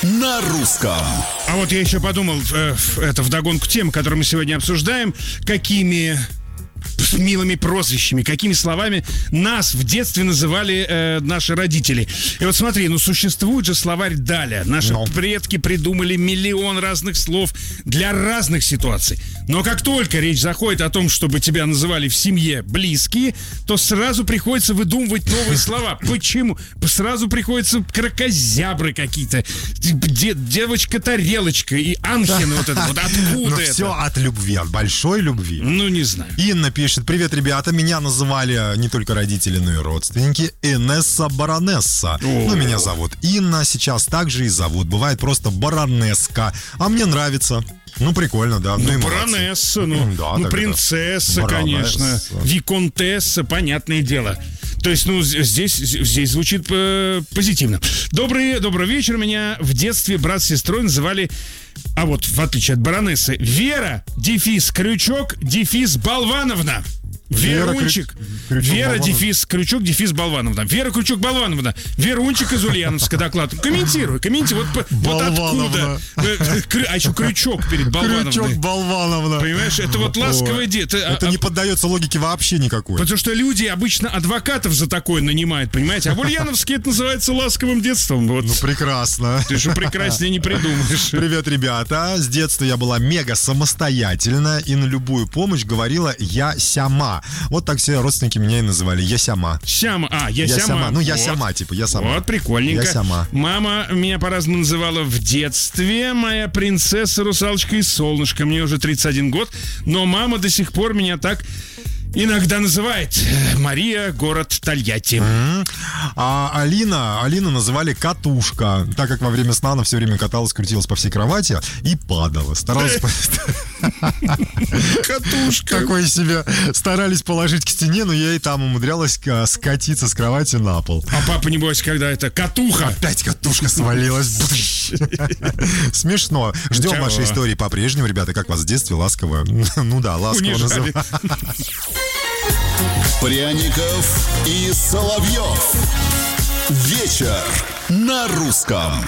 на русском. А вот я еще подумал, это вдогонку тем, которую мы сегодня обсуждаем, какими милыми прозвищами, какими словами нас в детстве называли наши родители. И вот смотри, существует же словарь Даля. Наши предки придумали миллион разных слов для разных ситуаций. Но как только речь заходит о том, чтобы тебя называли в семье близкие, то сразу приходится выдумывать новые слова. Почему? Сразу приходится кракозябры какие-то, девочка-тарелочка и Анхина вот это вот. Откуда это? Все от любви, от большой любви. Не знаю. Инна пишет: привет, ребята, меня называли не только родители, но и родственники Инесса Баронесса. Меня зовут Инна, сейчас также и зовут. Бывает просто Баронеска. А мне нравится. Прикольно, да. Баронесса, принцесса, конечно. Виконтесса, понятное дело. То есть, здесь звучит позитивно. Добрый вечер. Меня в детстве брат с сестрой называли, а вот в отличие от баронессы, Вера, дефис, Крючок, дефис, Болвановна. Верунчик. Вера, дефис, Крючок, дефис, Болвановна. Вера, Крючок, Болвановна. Верунчик из Ульяновска доклад. Комментируй. Вот откуда. А еще Крючок перед Болвановной. Крючок, Болвановна. Понимаешь, это вот ласковое детство. Это не поддается логике вообще никакой. Потому что люди обычно адвокатов за такое нанимают, понимаете? А в Ульяновске это называется ласковым детством. Прекрасно. Ты что, прекраснее не придумаешь. Привет, ребята. С детства я была мега самостоятельна и на любую помощь говорила «я сяма». Вот так все родственники меня и называли. Я сяма. Сяма. Я сяма. Я сяма, я сама. Вот, прикольненько. Я сяма. Мама меня по-разному называла в детстве. Моя принцесса, русалочка и солнышко. Мне уже 31 год, но мама до сих пор меня так иногда называет. Мария, город Тольятти. А Алина называли Катушка, так как во время сна она все время каталась, крутилась по всей кровати и падала. Старалась... Катушка. Такое себе. Старались положить к стене, но я и там умудрялась скатиться с кровати на пол. А папа, небось, когда это катуха. Опять катушка свалилась. Смешно. Ждем вашей истории по-прежнему, ребята, как вас в детстве ласково. Ласково называли. Пряников и Соловьев. Вечер на русском.